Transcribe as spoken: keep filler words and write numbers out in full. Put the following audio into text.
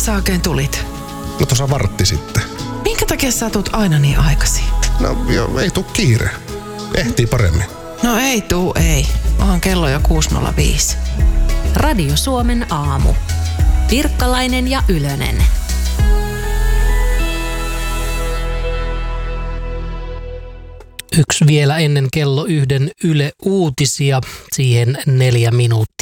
sä oikein tulit? No tuossa vartti sitten. Minkä takia sä tulet aina niin aikaisin? No joo, ei tuu kiire. Ehtii paremmin. No ei tuu, ei. Onhan kello jo kuusi nolla viisi. Radio Suomen aamu. Pirkkalainen ja Ylönen. Yksi vielä ennen kello yhden Yle Uutisia, siihen neljä minuuttia.